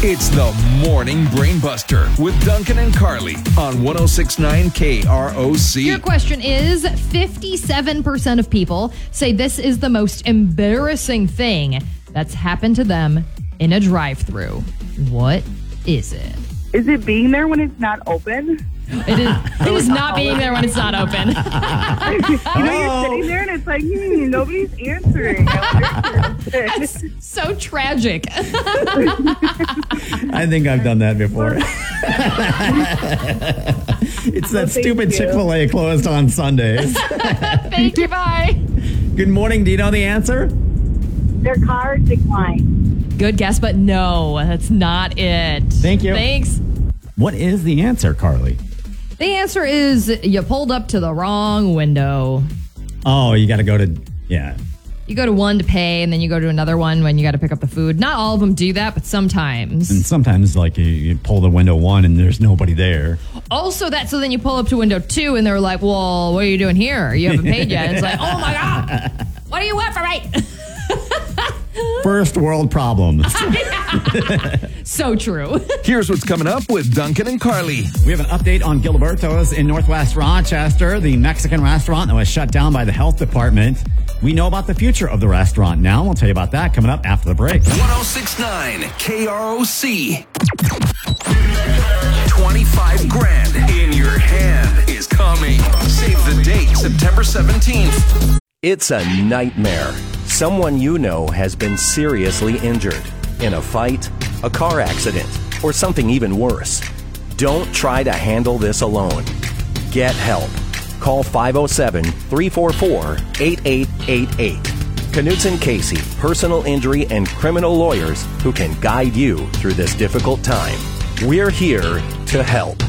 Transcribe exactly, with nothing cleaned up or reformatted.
It's the Morning Brain Buster with Duncan and Carly on one oh six point nine K R O C. Your question is, fifty-seven percent of people say this is the most embarrassing thing that's happened to them in a drive-thru. What is it? Is it being there when it's not open? It is, it is not being there when it's not open. You know, you're sitting there and it's like, hmm, nobody's answering. That's so tragic. I think I've done that before. It's that Well, thank stupid you. Chick-fil-A closed on Sundays. Thank you, bye. Good morning. Do you know the answer? Their car declined. Good guess, but no, that's not it. Thank you. Thanks. What is the answer, Carly? The answer is you pulled up to the wrong window. Oh, you got to go to, yeah. You go to one to pay, and then you go to another one when you got to pick up the food. Not all of them do that, but sometimes. And sometimes, like, you, you pull the window one and there's nobody there. Also that, so then you pull up to window two, and they're like, well, what are you doing here? You haven't paid yet. And it's like, oh, my God. What do you want for me? First world problems. So true. Here's what's coming up with Duncan and Carly. We have an update on Gilberto's in Northwest Rochester, the Mexican restaurant that was shut down by the health department. We know about the future of the restaurant now. We'll tell you about that coming up after the break. one oh six point nine K R O C. twenty-five grand in your hand is coming. Save the date, September seventeenth. It's a nightmare. Someone you know has been seriously injured in a fight, a car accident, or something even worse. Don't try to handle this alone. Get help. Call five oh seven, three four four, eight eight eight eight. Knutson Casey, personal injury and criminal lawyers who can guide you through this difficult time. We're here to help.